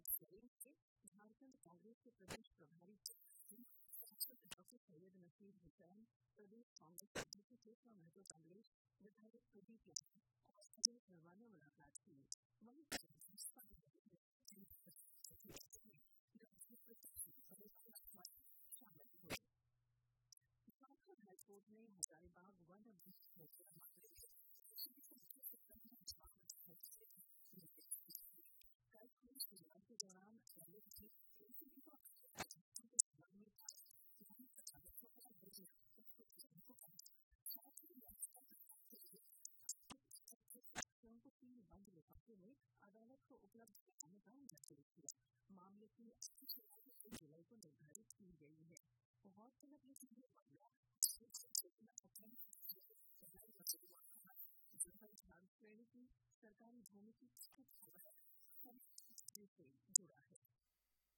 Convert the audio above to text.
करेंगे। झारखंड कांग्रेस के प्रदेश प्रभारी डॉक्टर सैयद नसीर हुसैन, प्रदेश कांग्रेस अध्यक्ष केशव महतो कांग्रेस, विधायक प्रदीप यादव और प्रदेश मेहमान ने मुलाकात की। वहीं शामिल हुए। झारखंड हाईकोर्ट ने हजारीबाग वन चुनाव के दौरान को 3 बंद लिफाफे में अदालत को उपलब्ध कराने का निर्देश दिया। मामले की 8 जुलाई को निर्धारित की गई है। गौरतलब है कि ये मामला श्रेणी की सरकारी भूमि की से जुड़ा है।